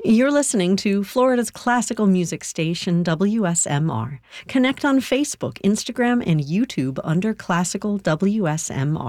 You're listening to Florida's classical music station, WSMR. Connect on Facebook, Instagram, and YouTube under Classical WSMR.